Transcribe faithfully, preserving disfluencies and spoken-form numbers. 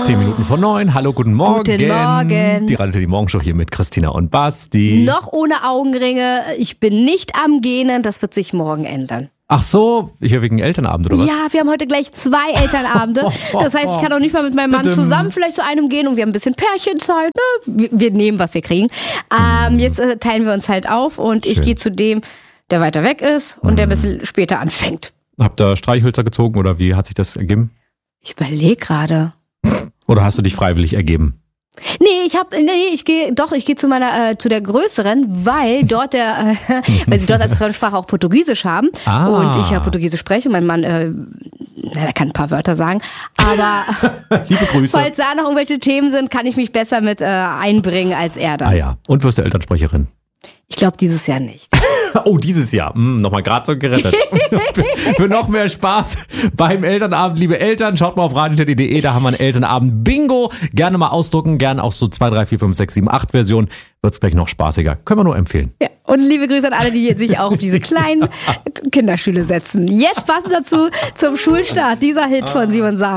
Zehn Minuten vor neun. Hallo, guten Morgen. Guten Morgen. Die Radio die Morgenshow hier mit Christina und Basti. Noch ohne Augenringe. Ich bin nicht am Gähnen. Das wird sich morgen ändern. Ach so, hier wegen Elternabend oder was? Ja, wir haben heute gleich zwei Elternabende. Das heißt, ich kann auch nicht mal mit meinem Mann zusammen vielleicht zu einem gehen und wir haben ein bisschen Pärchenzeit. Ne? Wir, wir nehmen, was wir kriegen. Ähm, jetzt äh, teilen wir uns halt auf und Schön. Ich gehe zu dem, der weiter weg ist und der ein bisschen später anfängt. Habt ihr Streichhölzer gezogen oder wie hat sich das ergeben? Ich überlege gerade. Oder hast du dich freiwillig ergeben? Nee, ich hab, nee, ich gehe, doch, ich gehe zu meiner, äh, zu der größeren, weil dort der, äh, weil sie dort als Fremdsprache auch Portugiesisch haben Ah. und ich ja Portugiesisch spreche und mein Mann, äh, na, der kann ein paar Wörter sagen, aber Liebe Grüße. falls da noch irgendwelche Themen sind, kann ich mich besser mit äh, einbringen als er dann. Ah ja, und wirst du Elternsprecherin? Ich glaube dieses Jahr nicht. Oh, dieses Jahr. Hm, nochmal gerade so gerettet. Für noch mehr Spaß beim Elternabend, liebe Eltern, schaut mal auf radio punkt de, da haben wir einen Elternabend Bingo. Gerne mal ausdrucken, gerne auch so zwei, drei, vier, fünf, sechs, sieben, acht Version. Wird's gleich noch spaßiger. Können wir nur empfehlen. Ja, und liebe Grüße an alle, die sich auch auf diese kleinen Kinderstühle setzen. Jetzt passend dazu zum Schulstart, dieser Hit von Simon Sagen.